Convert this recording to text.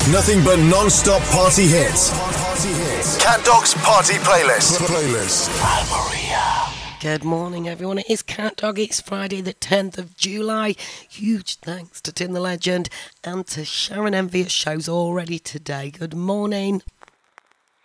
Nothing but non-stop party hits. Cat Dog's Party Playlist. Good morning, everyone. It is Cat Dog. It's Friday, the 10th of July. Huge thanks to Tim the Legend and to Sharon Envious shows already today. Good morning.